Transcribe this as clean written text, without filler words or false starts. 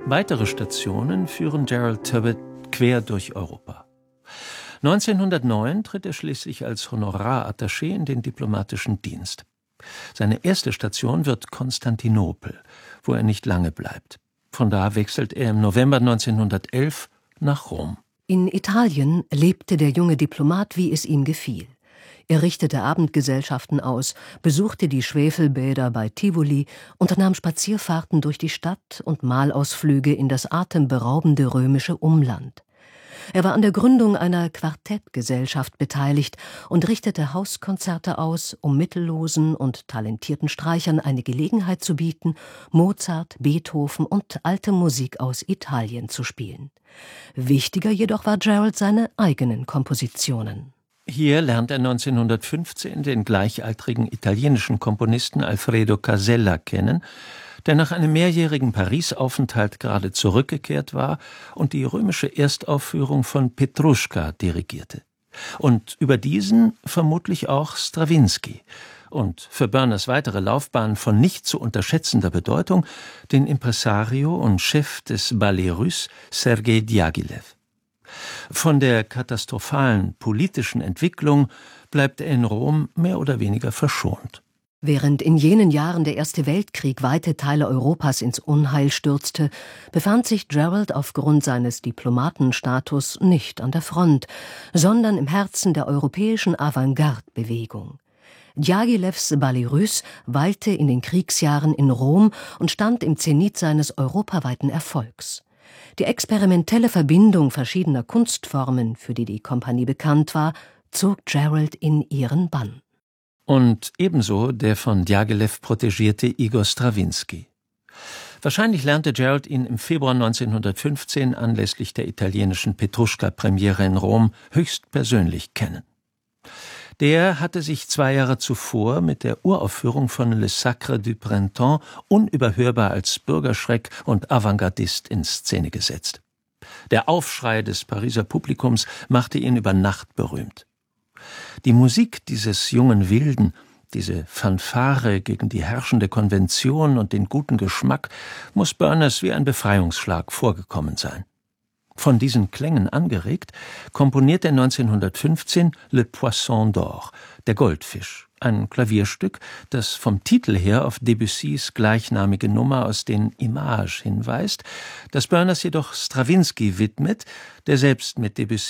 Weitere Stationen führen Gerald Turbot quer durch Europa. 1909 tritt er schließlich als Honorarattaché in den diplomatischen Dienst. Seine erste Station wird Konstantinopel, wo er nicht lange bleibt. Von da wechselt er im November 1911 nach Rom. In Italien lebte der junge Diplomat, wie es ihm gefiel. Er richtete Abendgesellschaften aus, besuchte die Schwefelbäder bei Tivoli, unternahm Spazierfahrten durch die Stadt und Malausflüge in das atemberaubende römische Umland. Er war an der Gründung einer Quartettgesellschaft beteiligt und richtete Hauskonzerte aus, um mittellosen und talentierten Streichern eine Gelegenheit zu bieten, Mozart, Beethoven und alte Musik aus Italien zu spielen. Wichtiger jedoch war Gerald seine eigenen Kompositionen. Hier lernt er 1915 den gleichaltrigen italienischen Komponisten Alfredo Casella kennen, der nach einem mehrjährigen Paris-Aufenthalt gerade zurückgekehrt war und die römische Erstaufführung von Petruschka dirigierte. Und über diesen vermutlich auch Strawinsky. Und für Börners weitere Laufbahn von nicht zu unterschätzender Bedeutung den Impresario und Chef des Ballets Russes Sergei Diaghilev. Von der katastrophalen politischen Entwicklung bleibt er in Rom mehr oder weniger verschont. Während in jenen Jahren der Erste Weltkrieg weite Teile Europas ins Unheil stürzte, befand sich Gerald aufgrund seines Diplomatenstatus nicht an der Front, sondern im Herzen der europäischen Avantgarde-Bewegung. Diaghilevs Ballets Russes weilte in den Kriegsjahren in Rom und stand im Zenit seines europaweiten Erfolgs. Die experimentelle Verbindung verschiedener Kunstformen, für die die Kompanie bekannt war, zog Gerald in ihren Bann. Und ebenso der von Diaghilev protegierte Igor Strawinsky. Wahrscheinlich lernte Gerald ihn im Februar 1915 anlässlich der italienischen Petruschka-Premiere in Rom höchstpersönlich kennen. Der hatte sich 2 Jahre zuvor mit der Uraufführung von Le Sacre du Printemps unüberhörbar als Bürgerschreck und Avantgardist in Szene gesetzt. Der Aufschrei des Pariser Publikums machte ihn über Nacht berühmt. Die Musik dieses jungen Wilden, diese Fanfare gegen die herrschende Konvention und den guten Geschmack, muss Berners wie ein Befreiungsschlag vorgekommen sein. Von diesen Klängen angeregt, komponiert er 1915 Le Poisson d'Or, der Goldfisch, ein Klavierstück, das vom Titel her auf Debussys gleichnamige Nummer aus den Images hinweist, das Berners jedoch Strawinsky widmet, der selbst mit Debussy